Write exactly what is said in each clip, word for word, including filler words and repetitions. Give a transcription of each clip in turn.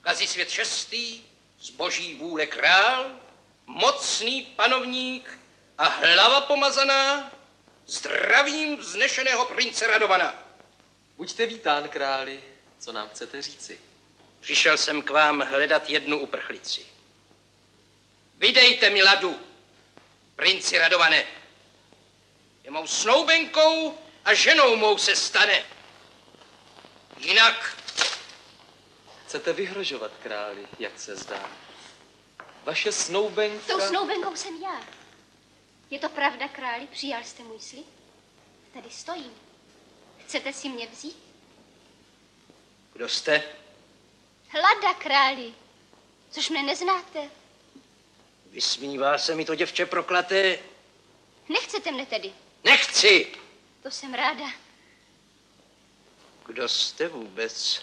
Kazisvět šestý, z boží vůle král, mocný panovník a hlava pomazaná, zdravím vznešeného prince Radovana. Buďte vítán, králi, co nám chcete říci? Přišel jsem k vám hledat jednu uprchlici. Vydejte mi Ladu, princi Radovane. Je mou snoubenkou a ženou mou se stane. Jinak... Chcete vyhrožovat, králi, jak se zdá. Vaše snoubenka... Tou snoubenkou jsem já. Je to pravda, králi? Přijal jste můj slib? Tady stojím. Chcete si mě vzít? Kdo jste? Lada, králi. Což mne neznáte. Vysmívá se mi to děvče proklaté. Nechcete mne tedy? Nechci! To jsem ráda. Kdo jste vůbec?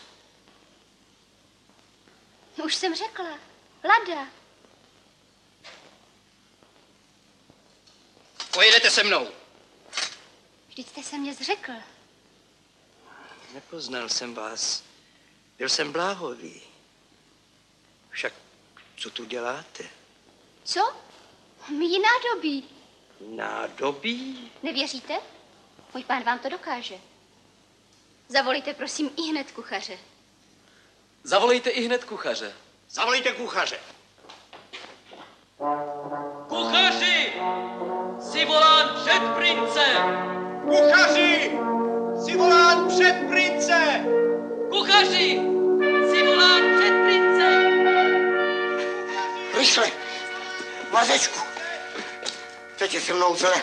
No už jsem řekla. Lada. Pojedete se mnou. Vždyť jste se mě zřekl. Nepoznal jsem vás. Byl jsem bláhový. Však co tu děláte? Co? Mí nádobí. Nádobí? Nevěříte? Můj pán vám to dokáže. Zavolejte prosím i hned kuchaře. Zavolejte i hned kuchaře. Zavolejte kuchaře. Kuchaři! Jsi volán před prince! Kuchaři! Jsi volán před prince! Kuchaři! Jsi volán před prince! Rychle! Vazečku! Teď je se mnou zle.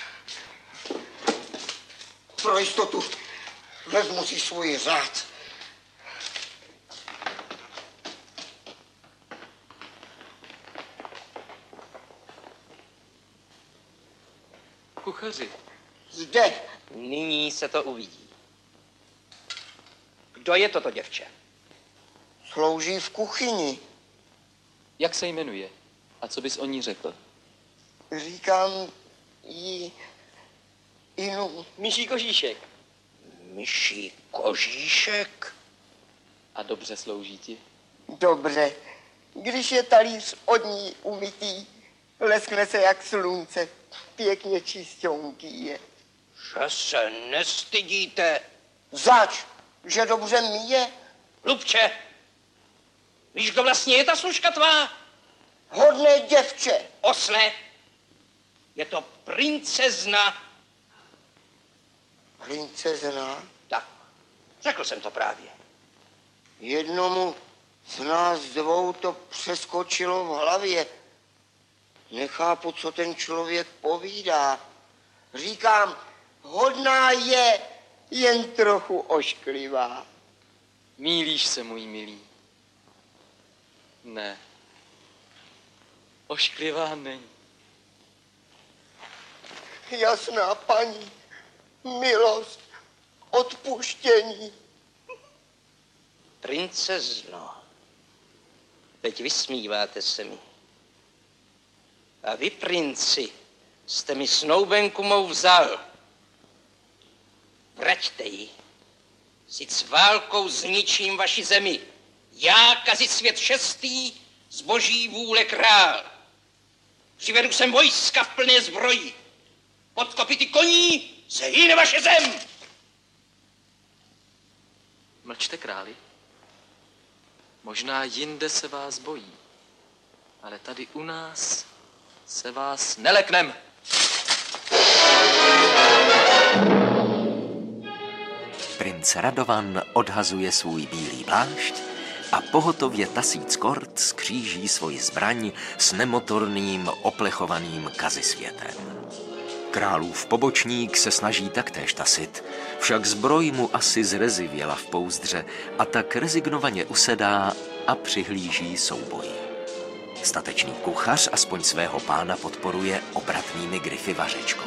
Pro jistotu vezmu si svůj řád. Kuchaři. Zde. Nyní se to uvidí. Kdo je toto děvče? Slouží v kuchyni. Jak se jmenuje? A co bys o ní řekl? Říkám jí Inu. Myší kožíšek. Myší kožíšek? A dobře slouží ti? Dobře. Když je talíř od ní umytý, leskne se jak slunce. Pěkně čistěnký je. Že se nestydíte. Zač, že dobře míje? Lubče, víš, kdo vlastně je ta služka tvá? Hodné děvče. Osle, je to princezna. Princezna? Tak, řekl jsem to právě. Jednomu z nás dvou to přeskočilo v hlavě. Nechápu, co ten člověk povídá. Říkám, hodná je, jen trochu ošklivá. Mýlíš se, můj milý. Ne. Ošklivá není. Jasná paní, milost, odpuštění. Princezno, teď vysmíváte se mi. A vy, princi, jste mi snoubenku mou vzal. Vraťte ji. Si s válkou zničím vaši zemi. Já, Kazisvět šestý, z boží vůle král. Přivedu sem vojska v plné zbroji. Pod kopyty koní se hýne vaše zem. Mlčte, králi. Možná jinde se vás bojí, ale tady u nás se vás neleknem. Princ Radovan odhazuje svůj bílý plášť a pohotově tasíc kort skříží svoji zbraň s nemotorným oplechovanným Kazisvětem. Králův pobočník se snaží taktéž tasit, však zbroj mu asi zrezivěla v pouzdře a tak rezignovaně usedá a přihlíží souboji. Statečný kuchař aspoň svého pána podporuje obratnými grify vařečkou.